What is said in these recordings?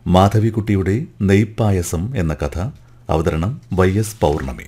മാധവിക്കുട്ടിയുടെ നെയ്പ്പായസം എന്ന കഥ. അവതരണം YS പൗർണമി.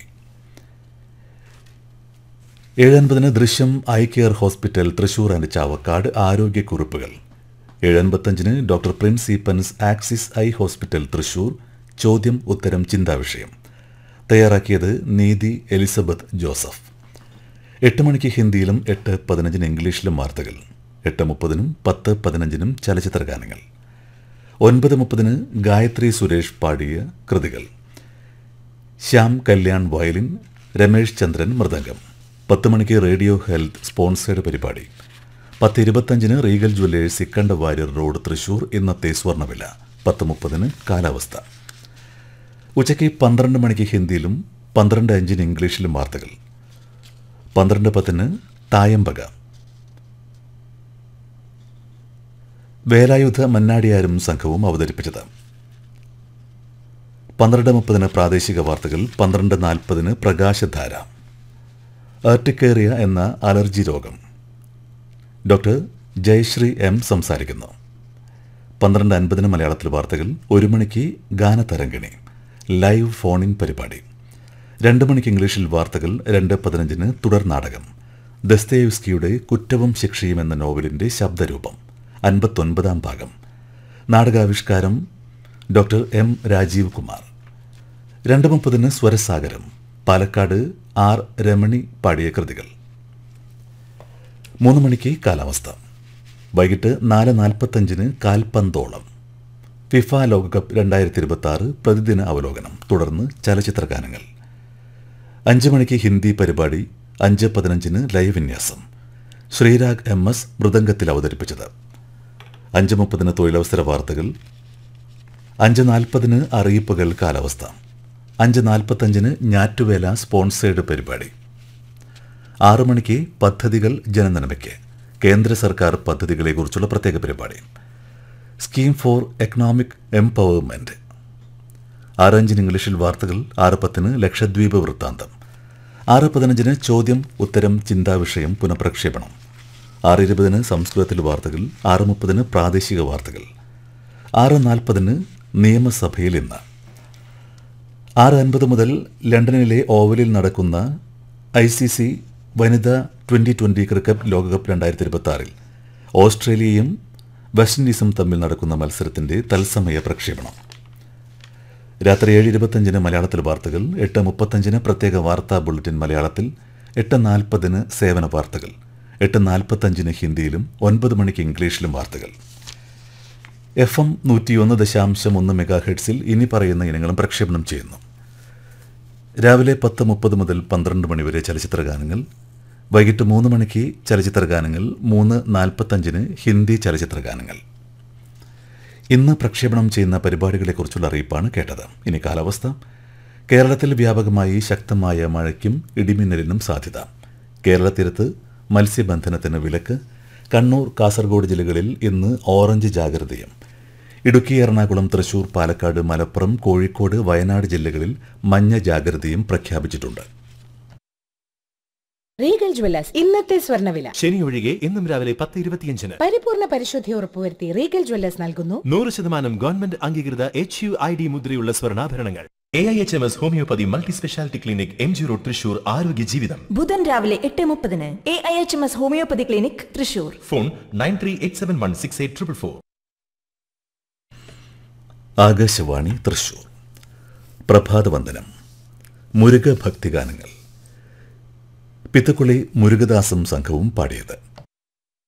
7:50 ദൃശ്യം eye care hospital Thrissur and Chavakkad ആരോഗ്യക്കുറിപ്പുകൾ. 7:55 doctor Prince Eappen's axis eye hospital Thrissur ചോദ്യം ഉത്തരം ചിന്താവിഷയം. തയ്യാറാക്കിയത് നീതി എലിസബത്ത് ജോസഫ്. 8 മണിക്ക് ഹിന്ദിയിലും 8:15 ഇംഗ്ലീഷിലും വാർത്തകൾ. 8:30 10:15 ചലച്ചിത്ര ഗാനങ്ങൾ. 9:30 ഗായത്രി സുരേഷ് പാടിയ കൃതികൾ. ശ്യാം കല്യാൺ വയലിൻ, രമേശ് ചന്ദ്രൻ മൃദംഗം. 10 മണിക്ക് റേഡിയോ ഹെൽത്ത് സ്പോൺസേഡ് പരിപാടി. 10:25 Regal Jewellers സിക്കണ്ട Warrier road Thrissur ഇന്നത്തെ സ്വർണ്ണവില. 10:30 കാലാവസ്ഥ. ഉച്ചയ്ക്ക് 12 മണിക്ക് ഹിന്ദിയിലും 12:05 ഇംഗ്ലീഷിലും വാർത്തകൾ. 12:10 തായമ്പക. വേലായുധ മന്നാടിയാരും സംഘവും അവതരിപ്പിച്ചത്. 12:30 പ്രാദേശിക വാർത്തകൾ. 12:40 പ്രകാശധാര. ആർട്ടിക്കേറിയ എന്ന അലർജി രോഗം. ഡോക്ടർ ജയശ്രീ M സംസാരിക്കുന്നു. 12:50 മലയാളത്തിൽ വാർത്തകൾ. 1 മണിക്ക് ഗാനതരംഗിണി ലൈവ് ഫോൺ ഇൻ പരിപാടി. 2 മണിക്ക് ഇംഗ്ലീഷിൽ വാർത്തകൾ. 2:15 തുടർ നാടകം. ദസ്തയേവ്സ്കിയുടെ കുറ്റവും ശിക്ഷയും എന്ന നോവലിന്റെ ശബ്ദരൂപം 59ാം ഭാഗം. നാടകാവിഷ്കാരം doctor M Rajeev Kumar. 2:30 Swarasagaram Palakkad R Ramani പാടിയ കൃതികൾ. 3 മണിക്ക് കാലാവസ്ഥ. വൈകിട്ട് 4:45 കാൽപന്തോളം. ഫിഫ ലോകകപ്പ് 2026 പ്രതിദിന അവലോകനം. തുടർന്ന് ചലച്ചിത്ര ഗാനങ്ങൾ. 5 മണിക്ക് ഹിന്ദി പരിപാടി. 5:15 ലൈവ് വിന്യാസം. ശ്രീരാഗ് MS മൃദംഗത്തിൽ അവതരിപ്പിച്ചത്. 5:30 തൊഴിലവസര വാർത്തകൾ. 5:40 അറിയിപ്പുകൾ കാലാവസ്ഥ. 5:45 ഞാറ്റുവേല സ്പോൺസേഡ് പരിപാടി. 6 മണിക്ക് പദ്ധതികൾ ജനനന്മയ്ക്ക് കേന്ദ്ര സർക്കാർ പദ്ധതികളെക്കുറിച്ചുള്ള പ്രത്യേക പരിപാടി. Scheme for economic empowerment. 6:05 ഇംഗ്ലീഷിൽ വാർത്തകൾ. 6:10 ലക്ഷദ്വീപ് വൃത്താന്തം. 6:15 ചോദ്യം ഉത്തരം ചിന്താവിഷയം പുനഃപ്രക്ഷേപണം. 6:20 സംസ്കൃതത്തിൽ വാർത്തകൾ. 6:30 പ്രാദേശിക വാർത്തകൾ. 6:40 നിയമസഭയിൽ ഇന്ന്. 6:50 മുതൽ ലണ്ടനിലെ ഓവലിൽ നടക്കുന്ന ICC വനിതാ 2020 ക്രിക്കറ്റ് ലോകകപ്പ് 2026 ഓസ്ട്രേലിയയും വെസ്റ്റ് ഇൻഡീസും തമ്മിൽ നടക്കുന്ന മത്സരത്തിന്റെ തത്സമയ പ്രക്ഷേപണം. രാത്രി 7:25 മലയാളത്തിൽ വാർത്തകൾ. 8:35 പ്രത്യേക വാർത്താ ബുള്ളറ്റിൻ മലയാളത്തിൽ. 8:40 സേവന വാർത്തകൾ. 8:45 ഹിന്ദിയിലും 9 മണിക്ക് ഇംഗ്ലീഷിലും വാർത്തകൾ. FM 101.1 മെഗാഹെർട്സിൽ ഇനി പറയുന്ന ഇനങ്ങളും പ്രക്ഷേപണം ചെയ്യുന്നു. രാവിലെ 10:30 മുതൽ 12 മണിവരെ ചലച്ചിത്ര ഗാനങ്ങൾ. വൈകിട്ട് 3 മണിക്ക് ചലച്ചിത്ര ഗാനങ്ങൾ. 3:45 ഹിന്ദി ചലച്ചിത്ര ഗാനങ്ങൾ. ഇന്ന് പ്രക്ഷേപണം ചെയ്യുന്ന പരിപാടികളെക്കുറിച്ചുള്ള അറിയിപ്പാണ് കേട്ടത്. ഇനി കാലാവസ്ഥ. കേരളത്തിൽ വ്യാപകമായി ശക്തമായ മഴയ്ക്കും ഇടിമിന്നലിനും സാധ്യത. കേരള തീരത്ത് മത്സ്യബന്ധനത്തിന് വിലക്ക്. കണ്ണൂർ, കാസർഗോഡ് ജില്ലകളിൽ ഇന്ന് ഓറഞ്ച് ജാഗ്രതയും. ഇടുക്കി, എറണാകുളം, തൃശൂർ, പാലക്കാട്, മലപ്പുറം, കോഴിക്കോട്, വയനാട് ജില്ലകളിൽ മഞ്ഞ ജാഗ്രതയും പ്രഖ്യാപിച്ചിട്ടുണ്ട്. റീഗൽ ജ്വല്ലേഴ്സ് ഇന്നത്തെ സ്വർണ്ണവില. ശനി ഒഴികെ ഇന്നും രാവിലെ 10:25. പരിപൂർണ പരിശുദ്ധി ഉറപ്പുവരുത്തി റീഗൽ ജ്വല്ലേഴ്സ് നൽകുന്നു 100% ഗവൺമെന്റ് അംഗീകൃത HUID മുദ്രയുള്ള സ്വർണ്ണാഭരണങ്ങൾ. AIHMS homeopathy multi speciality clinic MG road Thrissur. ആരോഗ്യ ജീവിതം ബുധൻ രാവിലെ 8:30 AIHMS homeopathy clinic Thrissur. Phone 9387168444. Akashvani Thrissur. പ്രഭാതവന്ദനം. Muruga ഭക്തിഗാനങ്ങൾ. പിത്തക്കുളി മുരുകദാസും സംഘവും പാടിയത്.